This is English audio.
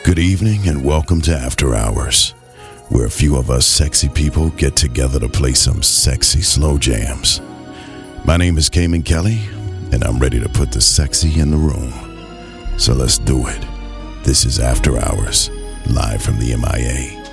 Good evening and welcome to After Hours, where a few of us sexy people get together to play some sexy slow jams. My name is Cayman Kelly, and I'm ready to put the sexy in the room. So let's do it. This is After Hours, live from the MIA.